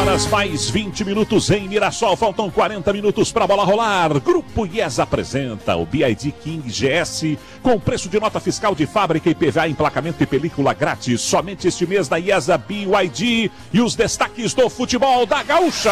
horas mais 20 minutos em Mirassol. Faltam 40 minutos para a bola rolar. Grupo IES apresenta o BYD King GS com preço de nota fiscal de fábrica, IPVA, emplacamento e película grátis. Somente este mês na IESA BYD. E os destaques do futebol da Gaúcha.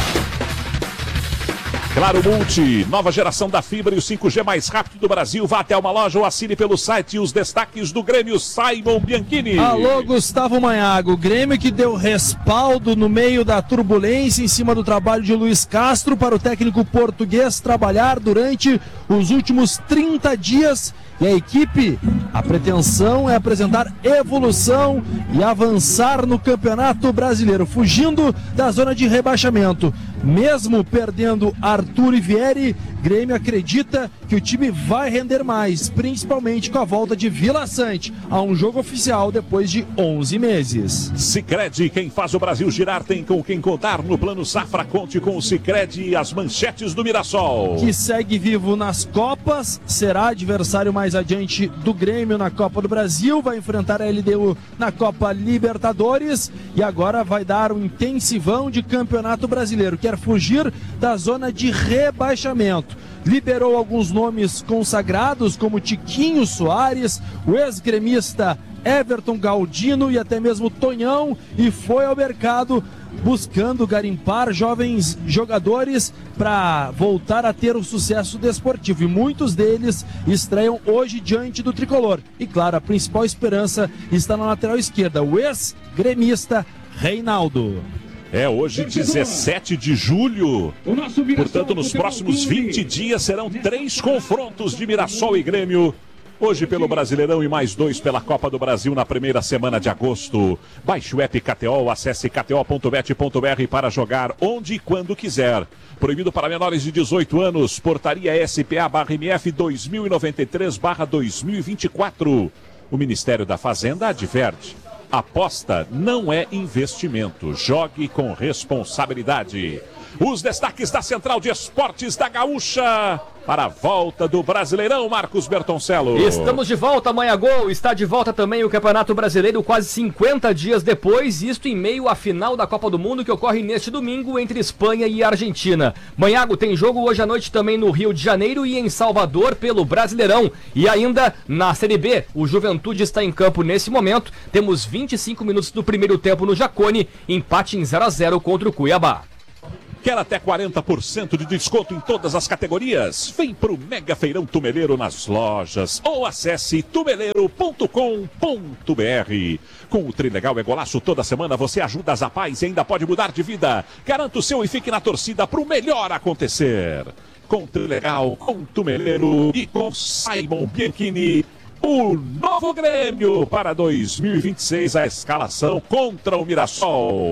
Claro Multi, nova geração da fibra e o 5G mais rápido do Brasil. Vá até uma loja ou assine pelo site. E os destaques do Grêmio, Simon Bianchini. Alô, Gustavo Manhago. O Grêmio que deu respaldo no meio da turbulência em cima do trabalho de Luiz Castro para o técnico português trabalhar durante os últimos 30 dias. E a equipe, a pretensão é apresentar evolução e avançar no Campeonato Brasileiro, fugindo da zona de rebaixamento. Mesmo perdendo Arthur e Vieri, Grêmio acredita que o time vai render mais, principalmente com a volta de Vila Sante a um jogo oficial depois de 11 meses. Sicredi, quem faz o Brasil girar tem com quem contar. No Plano Safra, conte com o Sicredi e as manchetes do Mirassol. Que segue vivo nas Copas, será adversário mais adiante do Grêmio na Copa do Brasil, vai enfrentar a LDU na Copa Libertadores e agora vai dar um intensivão de Campeonato Brasileiro. Quer fugir da zona de rebaixamento. Liberou alguns nomes consagrados como Tiquinho Soares, o ex-gremista Everton Galdino e até mesmo Tonhão, e foi ao mercado buscando garimpar jovens jogadores para voltar a ter o sucesso desportivo, e muitos deles estreiam hoje diante do Tricolor. E claro, a principal esperança está na lateral esquerda, o ex-gremista Reinaldo. É hoje 17 de julho, portanto nos próximos 20 dias serão 3 confrontos de Mirassol e Grêmio. Hoje pelo Brasileirão e mais 2 pela Copa do Brasil na primeira semana de agosto. Baixe o app KTO, acesse kto.bet.br para jogar onde e quando quiser. Proibido para menores de 18 anos, portaria SPA/MF 2093/2024. O Ministério da Fazenda adverte. Aposta não é investimento. Jogue com responsabilidade. Os destaques da Central de Esportes da Gaúcha para a volta do Brasileirão, Marcos Bertoncello. Estamos de volta, Manhagol. Está de volta também o Campeonato Brasileiro quase 50 dias depois, isto em meio à final da Copa do Mundo que ocorre neste domingo entre Espanha e Argentina. Manhago, tem jogo hoje à noite também no Rio de Janeiro e em Salvador pelo Brasileirão. E ainda na Série B, o Juventude está em campo nesse momento. Temos 25 minutos do primeiro tempo no Jacone, empate em 0-0 contra o Cuiabá. Quer até 40% de desconto em todas as categorias? Vem pro Mega Feirão Tumeleiro nas lojas ou acesse tumeleiro.com.br. Com o Trilegal é golaço toda semana, você ajuda as Zapaz e ainda pode mudar de vida. Garanta o seu e fique na torcida pro melhor acontecer. Com o Trilegal, com Tumeleiro e com Simon Bianchini. O novo Grêmio para 2026, a escalação contra o Mirassol.